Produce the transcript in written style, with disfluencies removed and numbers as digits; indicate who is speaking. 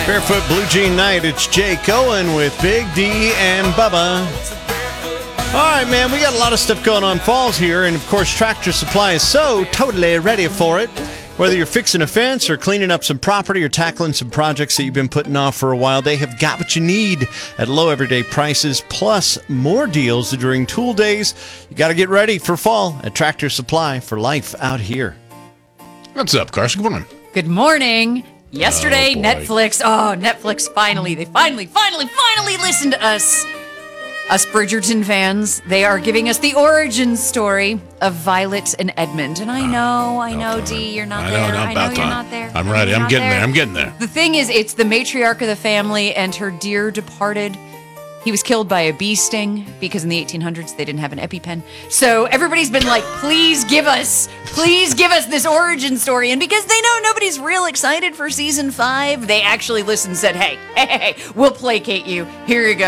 Speaker 1: Barefoot Blue Jean Night. It's Jay Cohen with Big D and Bubba. All right, man, we got a lot of stuff going on falls here, and of course Tractor Supply is so totally ready for it. Whether you're fixing a fence or cleaning up some property or tackling some projects that you've been putting off for a while, they have got what you need at low everyday prices, plus more deals during tool days. You got to get ready for fall at Tractor Supply for life out here.
Speaker 2: What's up, Carson? Good morning.
Speaker 3: Good morning. Yesterday,
Speaker 2: boy.
Speaker 3: Netflix finally listened to us. Us Bridgerton fans, they are giving us the origin story of Violet and Edmund. And I know, Dee, you're not there. I know you're not there.
Speaker 2: I'm ready. I'm getting there.
Speaker 3: The thing is, it's the matriarch of the family and her dear departed. He was killed by a bee sting because in the 1800s they didn't have an EpiPen. So everybody's been like, please give us this origin story. And because they know nobody's real excited for season 5, they actually listened and said, hey, we'll placate you. Here you go.